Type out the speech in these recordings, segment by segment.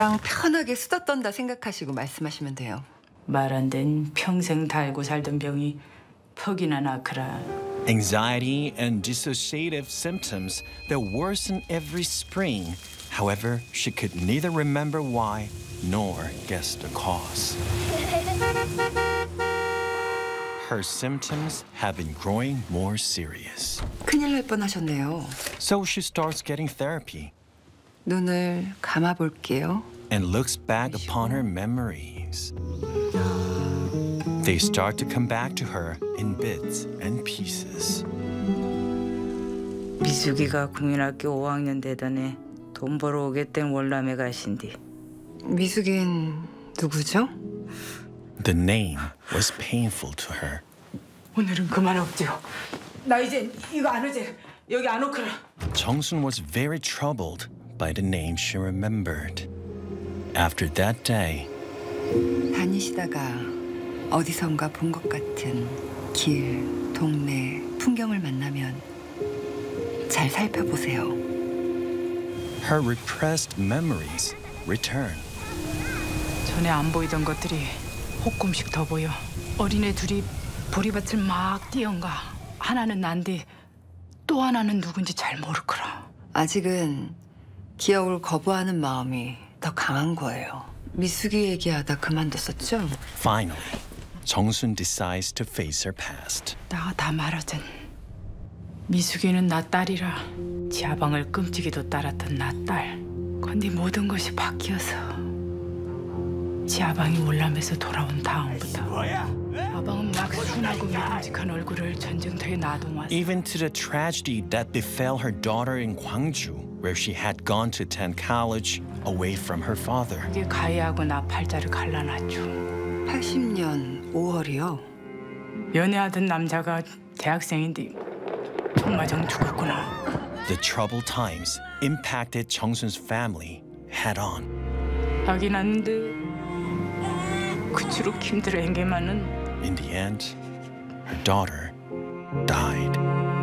편하게 수다 떤다 생각하시고 말씀하시면 돼요. 말 안 된 평생 달고 살던 병이 퍽이나 낳거라. Anxiety and dissociative symptoms that worsen every spring. However, she could neither remember why nor guess the cause. Her symptoms have been growing more serious. 큰일 날 뻔하셨네요. So she starts getting therapy 눈을 감아볼게요. and looks back upon her memories. They start to come back to her in bits and pieces. 미숙이가 국민학교 5학년 되더니 돈 벌어 오겠다는 월남에 가신디. 미숙인 누구죠? The name was painful to her. 오늘은 그만 없지요. 나 이제 이거 안 오지. 여기 안 오거라. Jung-sun was very troubled by the name she remembered. After that day, 다니시다가 어디선가 본 것 같은 길, 동네, 풍경을 만나면 잘 살펴보세요. her repressed memories return. 전에 안 보이던 것들이 조금씩 더 보여. 어린애 둘이 보리밭을 막 뛰어가. 하나는 난디 또 하나는 누군지 잘 모르거라. 아직은 기억을 거부하는 마음이 더 강한 거예요. 미숙이 얘기하다 그만뒀었죠? Finally, Jung-sun decides to face her past. 나가 다 말하든 미숙이는 나 딸이라 지하방을 끔찍이도 따랐던 나 딸. 근데 모든 것이 바뀌어서 지하방이 월남에서 돌아온 다음부터 아방은 막 순하고 믿음직한 얼굴을 전쟁터에 놔둬왔어. Even to the tragedy that befell her daughter in Gwangju, where she had gone to attend college away from her father. 그게 가해하고 나 팔자를 갈라놨죠. 80년 5월이요. 연애하던 남자가 대학생인데 정마정 죽었구나. The troubled times impacted Jung-sun's family head-on. 아기 낳는데 그치록 힘들어한 게만은 In the end, her daughter died.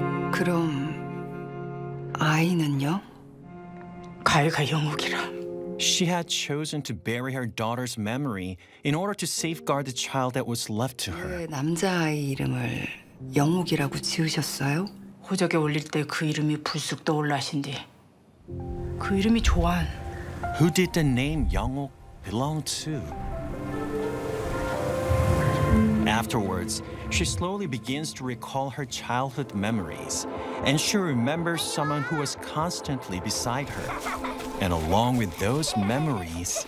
그럼 아이는요? 가해가 영옥이라. She had chosen to bury her daughter's memory in order to safeguard the child that was left to her. 왜 남자아이 이름을 영옥이라고 지으셨어요? 호적에 올릴 때 그 이름이 불쑥 떠올라신디. 그 이름이 조안. Who did the name Young-ok belong to? Afterwards, she slowly begins to recall her childhood memories, and she remembers someone who was constantly beside her. And along with those memories,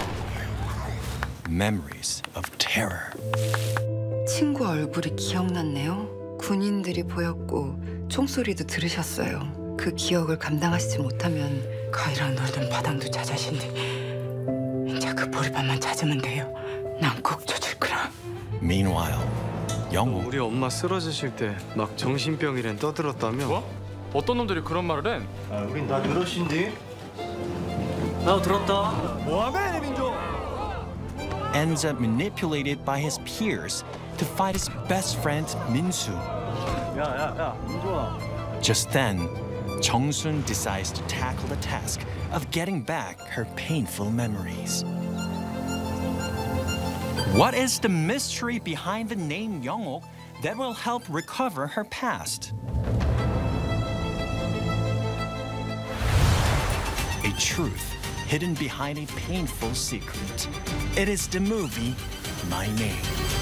memories of terror. 친구 얼굴이 기억났네요. 군인들이 보였고 총소리도 들으셨어요. 그 기억을 감당하시지 못하면 가이랑 놀던 바당도 찾아신디. 이제 그 보리밥만 찾으면 돼요. 난 꼭 찾을 거라. Meanwhile, Young-ok 우리 엄마 쓰러지실 때 막 정신병이란 떠들었다며? 뭐? 어떤 놈들이 그런 말을 해? 우린 다 들었신디. 나도 들었다. 뭐하게 민조? ends up manipulated by his peers to fight his best friend Min-soo. 야, 민조아. Just then, Jung-sun decides to tackle the task of getting back her painful memories. What is the mystery behind the name Young-ok that will help recover her past? A truth hidden behind a painful secret. It is the movie My Name.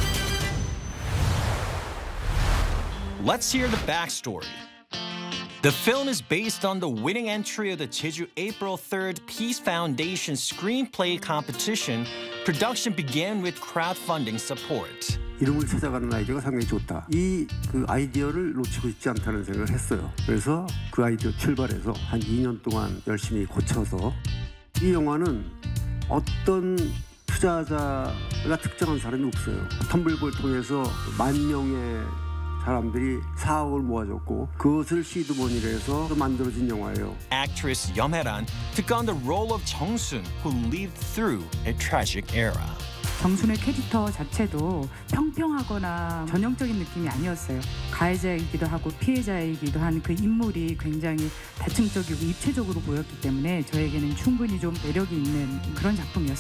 Let's hear the backstory. The film is based on the winning entry of the Jeju April 3rd Peace Foundation screenplay competition. Production began with crowdfunding support. 이름을 찾아가는 아이디어가 상당히 좋다. 그 아이디어를 놓치고 싶지 않다는 생각을 했어요. 그래서 그 아이디어 출발해서 한 2년 동안 열심히 고쳐서 이 영화는 어떤 투자자가 특정한 사람이 없어요. 텀블보를 통해서 10,000명의 사람들이 4억을 모아줬고 그것을 시드머니로 해서 만들어진 영화예요. Actress Yeom Hae-ran took on the role of Jung-sun, who lived through a tragic era. 정순의 캐릭터 자체도 평평하거나 전형적인 느낌이 아니었어요. 가해자이기도 하고 피해자이기도 한 그 인물이 굉장히 다층적이고 입체적으로 보였기 때문에 저에게는 충분히 좀 매력이 있는 그런 작품이었어요.